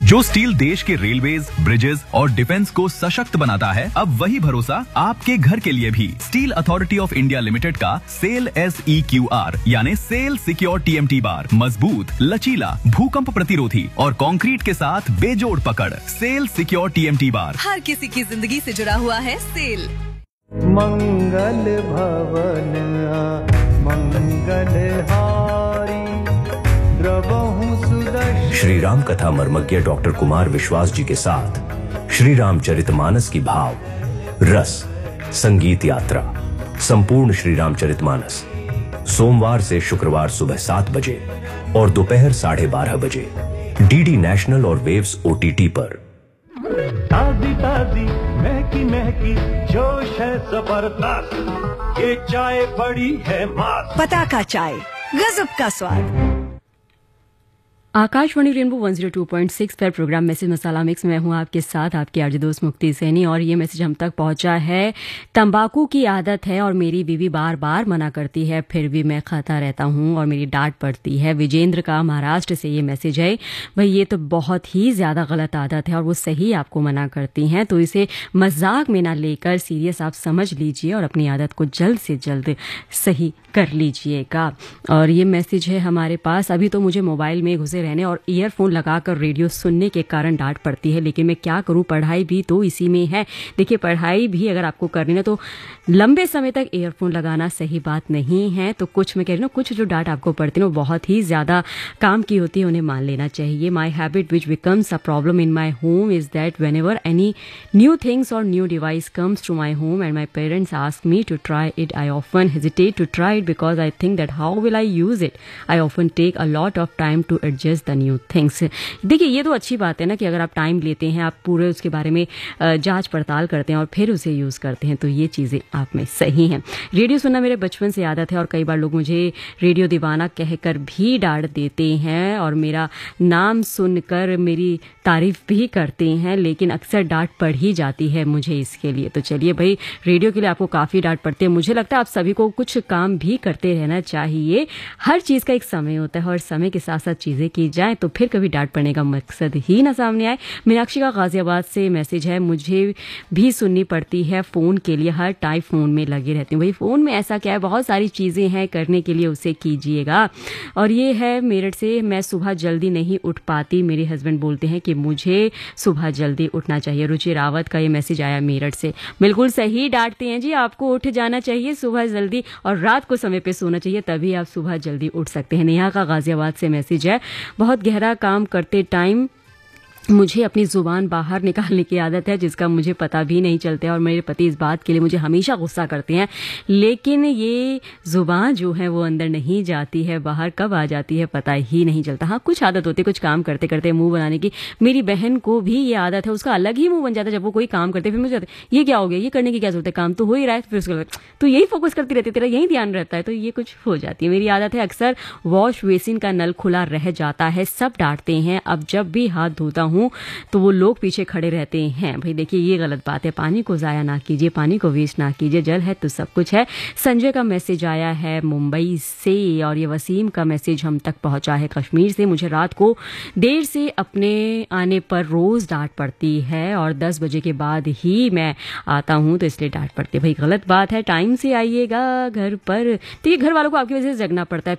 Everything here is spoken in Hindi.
जो स्टील देश के रेलवेज, ब्रिजेस और डिफेंस को सशक्त बनाता है, अब वही भरोसा आपके घर के लिए भी। Steel authority of India limited का सेल SEQR यानी सेल सिक्योर TMT बार मजबूत, लचीला, भूकंप प्रतिरोधी और कंक्रीट के साथ बेजोड़ पकड़। सेल सिक्योर TMT बार हर किसी की जिंदगी से जुड़ा हुआ है सेल। मंगल भवन मंगल हारी द्रवहु सुदर्शन। श्री राम कथा मर्मज्ञ डॉक्टर कुमार विश्वास जी के साथ श्री रामचरितमानस की भाव रस संगीत यात्रा संपूर्ण श्री रामचरितमानस सोमवार से शुक्रवार सुबह 7 बजे और दोपहर 12:30 बजे DD नेशनल और वेव्स OTT पर। ताजी ताजी महकी महकी जोश है जबरदस्त, ये चाय बड़ी है मस्त। पताका चाय, गजब का स्वाद। आकाशवाणी रेनबो 102.6 पर प्रोग्राम मैसेज मसाला मिक्स में हूं आपके साथ, आपकी आरजे दोस्त मुक्ति सैनी। और ये मैसेज हम तक पहुंचा है, तंबाकू की आदत है और मेरी बीवी बार बार मना करती है, फिर भी मैं खाता रहता हूं और मेरी डांट पड़ती है। विजेंद्र का महाराष्ट्र से ये मैसेज है। भाई ये तो बहुत ही ज़्यादा गलत आदत है और वो सही आपको मना करती हैं, तो इसे मजाक में ना लेकर सीरियस आप समझ लीजिए और अपनी आदत को जल्द से जल्द सही कर लीजिएगा। और ये मैसेज है हमारे पास, अभी तो मुझे मोबाइल में घुसे रहने और ईयरफोन लगाकर रेडियो सुनने के कारण डांट पड़ती है, लेकिन मैं क्या करूं, पढ़ाई भी तो इसी में है। देखिए पढ़ाई भी अगर आपको करनी है तो लंबे समय तक ईयरफोन लगाना सही बात नहीं है। तो कुछ मैं कह रही हूँ, कुछ जो डांट आपको पड़ती है वो बहुत ही ज़्यादा काम की होती है, उन्हें मान लेना चाहिए। My habit which becomes a problem in my home is that when ever any new things और new device comes to my home and my parents ask me to try it, I often hesitate to try it because I think that how will I use it? I often take a lot of time to adjust the new things. देखिए ये तो अच्छी बात है ना कि अगर आप टाइम लेते हैं, आप पूरे उसके बारे में जांच पड़ताल करते हैं और फिर उसे यूज़ करते हैं, तो ये चीज़ें आप में सही हैं। रेडियो सुनना मेरे बचपन से आदत है और कई बार लोग मुझे रेडियो दीवाना कहकर भी डांट देते हैं और मेरा नाम सुनकर मेरी तारीफ भी करते हैं, लेकिन अक्सर डांट पड़ ही जाती है मुझे इसके लिए। तो चलिए भाई, रेडियो के लिए आपको काफ़ी डांट पड़ती है, मुझे लगता है आप सभी को कुछ काम भी करते रहना चाहिए। हर चीज़ का एक समय होता है और समय के साथ साथ चीज़ें की जाएं तो फिर कभी डांट पड़ने का मकसद ही ना सामने आए। मीनाक्षी का गाजियाबाद से मैसेज है, मुझे भी सुननी पड़ती है फ़ोन के लिए, हर टाइम फ़ोन में लगे रहती हूँ। भाई फ़ोन में ऐसा क्या है, बहुत सारी चीज़ें हैं करने के लिए, उसे कीजिएगा। और ये है मेरठ से, मैं सुबह जल्दी नहीं उठ पाती, मेरे हस्बैंड बोलते हैं कि मुझे सुबह जल्दी उठना चाहिए। रुचि रावत का ये मैसेज आया मेरठ से। बिल्कुल सही डांटते हैं जी, आपको उठ जाना चाहिए सुबह जल्दी और रात को समय पे सोना चाहिए, तभी आप सुबह जल्दी उठ सकते हैं। नेहा का गाजियाबाद से मैसेज है, बहुत गहरा काम करते टाइम मुझे अपनी ज़ुबान बाहर निकालने की आदत है, जिसका मुझे पता भी नहीं चलता है और मेरे पति इस बात के लिए मुझे हमेशा गुस्सा करते हैं, लेकिन ये ज़ुबान जो है वो अंदर नहीं जाती है, बाहर कब आ जाती है पता ही नहीं चलता। हाँ कुछ आदत होती है, कुछ काम करते करते मुंह बनाने की। मेरी बहन को भी ये आदत है, उसका अलग ही मुंह बन जाता है जब वो कोई काम करते, फिर मुझे ये क्या हो गया, ये करने की क्या जरूरत है, काम तो हो ही रहा है, फिर उसके तो यही फोकस करती रहती है, तेरा यही ध्यान रहता है, तो ये कुछ हो जाती है। मेरी आदत है, अक्सर वॉश बेसिन का नल खुला रह जाता है, सब डांटते हैं, अब जब भी हाथ धोता हूँ तो वो लोग पीछे खड़े रहते हैं। भाई देखिए ये गलत बात है, पानी को ज़ाया ना कीजिए, पानी को वेस्ट ना कीजिए, जल है तो सब कुछ है। संजय का मैसेज आया है मुंबई से और ये वसीम का मैसेज हम तक पहुंचा है कश्मीर से। मुझे रात को देर से अपने आने पर रोज़ डांट पड़ती है और 10 बजे के बाद ही मैं आता हूँ, तो इसलिए डांट पड़ती है। भाई गलत बात है, टाइम से आइएगा घर पर। तो ये घर वालों को आपकी वजह से जगना पड़ता है,